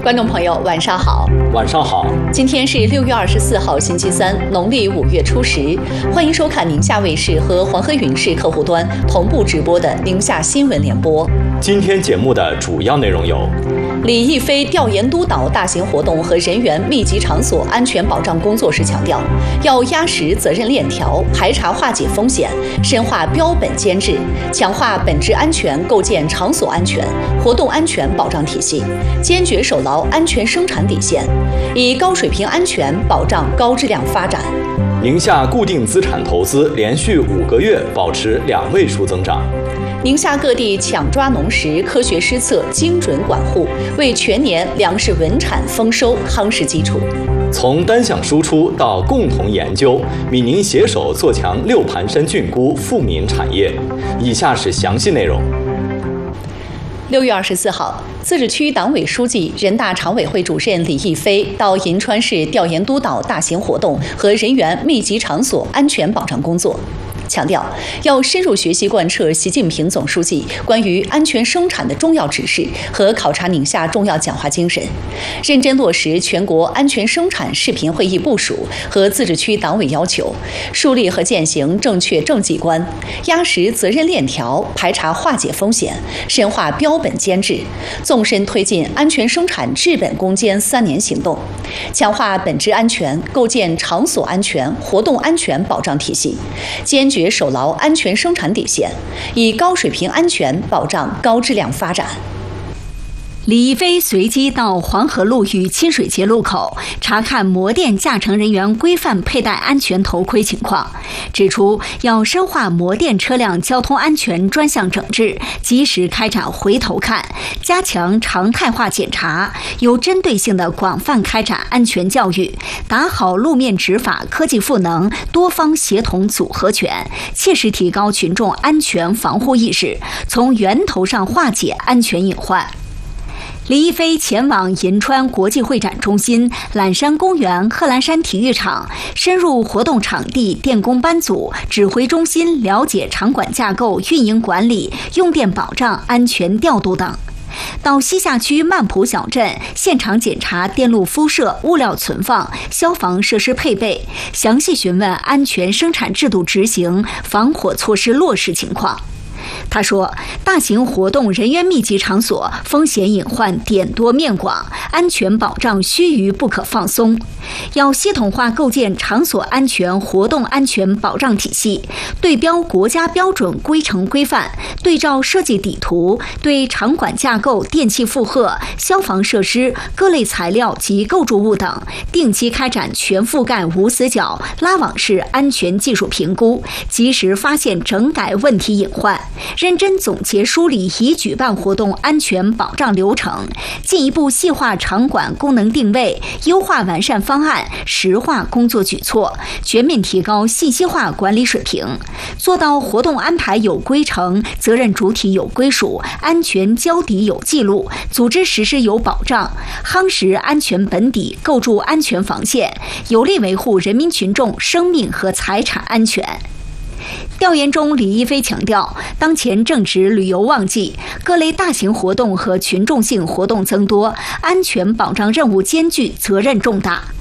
观众朋友，晚上好。 晚上好。 今天是6月24号，星期三，农历5月初10。欢迎收看宁夏卫视和黄河云视客户端同步直播的宁夏新闻联播。 今天节目的主要内容有： 李毅飞调研督导大型活动和人员密集场所安全保障工作时强调，要压实责任链条，排查化解风险，深化标本监制，强化本质安全，构建场所安全、活动安全保障体系，坚决守牢安全生产底线，以高水平安全保障高质量发展。 宁夏固定资产投资连续5个月保持2位数增长。 宁夏各地抢抓农时，科学施策，精准管护，为全年粮食稳产丰收夯实基础。 从单项输出到共同研究，闽宁携手做强六盘山菌菇富民产业。以下是详细内容。 6月24号，自治区党委书记、人大常委会主任李毅飞到银川市调研督导大型活动和人员密集场所安全保障工作。强调要深入学习贯彻习近平总书记关于安全生产的重要指示和考察宁夏重要讲话精神，认真落实全国安全生产视频会议部署和自治区党委要求，树立和践行正确政绩观，压实责任链条，排查化解风险，深化标本监制，纵深推进安全生产治本攻坚3年行动，强化本质安全，构建场所安全、活动安全保障体系，坚决守牢安全生产底线，以高水平安全保障高质量发展。 李毅飞随机到黄河路与清水节路口查看摩电驾乘人员规范佩戴安全头盔情况，指出要深化摩电车辆交通安全专项整治，及时开展回头看，加强常态化检查，有针对性的广泛开展安全教育，打好路面执法科技赋能多方协同组合拳，切实提高群众安全防护意识，从源头上化解安全隐患。李毅飞前往银川国际会展中心、揽山公园、贺兰山体育场，深入活动场地、电工班组、指挥中心，了解场馆架构、运营管理、用电保障、安全调度等。到西夏区曼浦小镇，现场检查电路敷设、物料存放、消防设施配备，详细询问安全生产制度执行、防火措施落实情况。他说，大型活动人员密集场所风险隐患点多面广，安全保障须臾不可放松，要系统化构建场所安全、活动安全保障体系，对标国家标准规程规范，对照设计底图，对场馆架构、电气负荷、消防设施、各类材料及构筑物等，定期开展全覆盖无死角、拉网式安全技术评估，及时发现整改问题隐患，认真总结梳理已举办活动安全保障流程，进一步细化场馆功能定位，优化完善方案，实化工作举措，全面提高信息化管理水平，做到活动安排有规程，责任主体有归属，安全交底有记录，组织实施有保障，夯实安全本底，构筑安全防线，有力维护人民群众生命和财产安全。调研中，李毅飞强调，当前正值旅游旺季，各类大型活动和群众性活动增多，安全保障任务艰巨，责任重大。